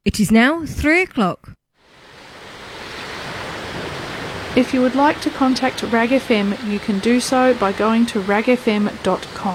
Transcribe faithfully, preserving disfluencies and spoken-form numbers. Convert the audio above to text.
It is now three o'clock. If you would like to contact Rag F M, you can do so by going to rag f m dot com.